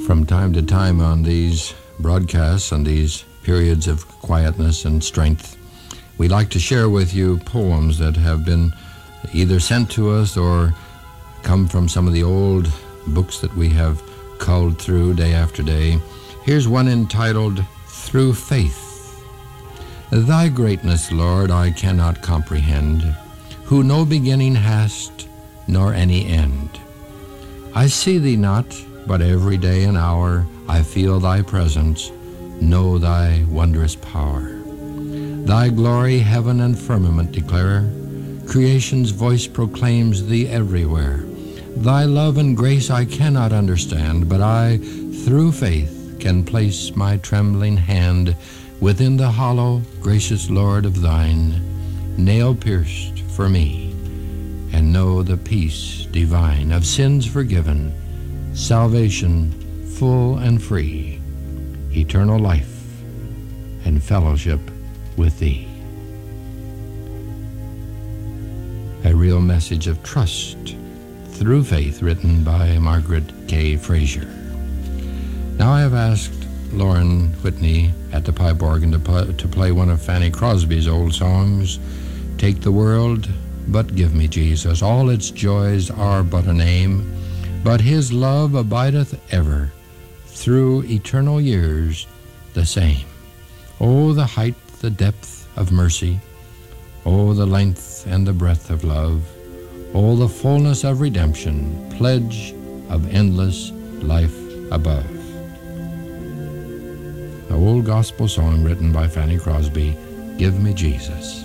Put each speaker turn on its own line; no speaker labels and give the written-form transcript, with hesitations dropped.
From time to time on these broadcasts, on these periods of quietness and strength, we like to share with you poems that have been either sent to us or come from some of the old books that we have culled through day after day. Here's one entitled, Through Faith. Thy greatness, Lord, I cannot comprehend, who no beginning hast, nor any end. I see thee not, but every day and hour I feel thy presence, know thy wondrous power. Thy glory heaven and firmament declare, creation's voice proclaims thee everywhere. Thy love and grace I cannot understand, but I, through faith, can place my trembling hand within the hollow, gracious Lord of thine, nail-pierced for me, and know the peace divine of sins forgiven, salvation full and free, eternal life and fellowship with thee. A real message of trust through faith, written by Margaret K. Fraser. Now I have asked Lauren Whitney at the pipe organ to play one of Fanny Crosby's old songs, Take the World, But Give Me Jesus. All its joys are but a name, but his love abideth ever, through eternal years the same. Oh, the height, the depth of mercy, oh, the length and the breadth of love, oh, the fullness of redemption, pledge of endless life above. An old gospel song written by Fanny Crosby, Give Me Jesus.